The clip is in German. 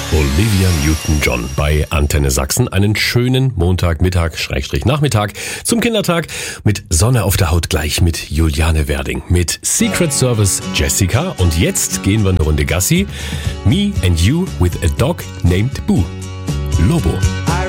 Olivia Newton-John bei Antenne Sachsen. Einen schönen Montagmittag/Nachmittag zum Kindertag mit Sonne auf der Haut gleich mit Juliane Werding, mit Secret Service Jessica. Und jetzt gehen wir eine Runde Gassi. Me and You with a Dog named Boo. Lobo. I